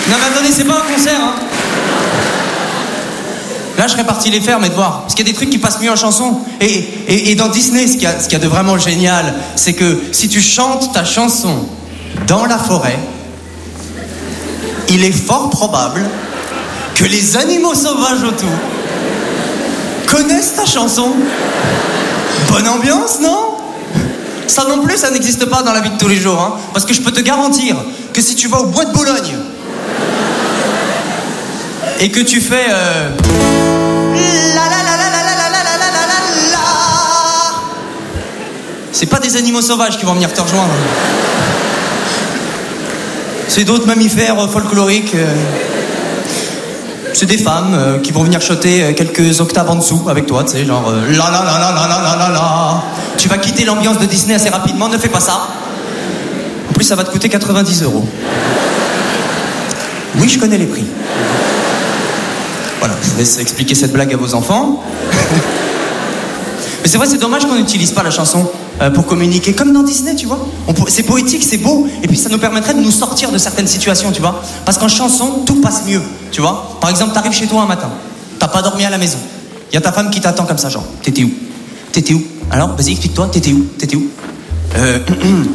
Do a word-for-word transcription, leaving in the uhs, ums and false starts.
Non mais attendez, c'est pas un concert, hein. Là, je serais parti les faire, mais de voir. Parce qu'il y a des trucs qui passent mieux en chanson. Et, et, et dans Disney, ce qu'il y a, ce qu'il y a de vraiment génial, c'est que si tu chantes ta chanson dans la forêt, il est fort probable que les animaux sauvages autour connaissent ta chanson. Bonne ambiance, non? Ça non plus, ça n'existe pas dans la vie de tous les jours, hein. Parce que je peux te garantir que si tu vas au bois de Boulogne et que tu fais euh... la la la la la la la la la la la la, c'est pas des animaux sauvages qui vont venir te rejoindre. C'est d'autres mammifères folkloriques. euh, C'est des femmes euh, qui vont venir choter quelques octaves en dessous avec toi, tu sais, genre euh, la la la la la la la la la. Tu vas quitter l'ambiance de Disney assez rapidement, ne fais pas ça. En plus, ça va te coûter quatre-vingt-dix euros. Oui, je connais les prix. Voilà, je vous laisse expliquer cette blague à vos enfants. Mais c'est vrai, c'est dommage qu'on n'utilise pas la chanson euh, pour communiquer, comme dans Disney, tu vois. On peut... C'est poétique, c'est beau, et puis ça nous permettrait de nous sortir de certaines situations, tu vois. Parce qu'en chanson, tout passe mieux, tu vois. Par exemple, t'arrives chez toi un matin, t'as pas dormi à la maison. Il y a ta femme qui t'attend comme ça, genre, t'étais où? T'étais où? Alors, vas-y, explique-toi, t'étais où? T'étais où? Euh...